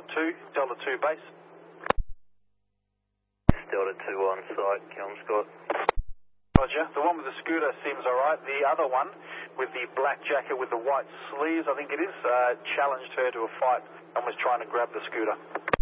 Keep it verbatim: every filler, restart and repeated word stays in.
two, Delta two base. Delta two on site, Kelmscott. Roger. The one with the scooter seems alright. The other one with the black jacket with the white sleeves, I think it is, uh, challenged her to a fight and was trying to grab the scooter.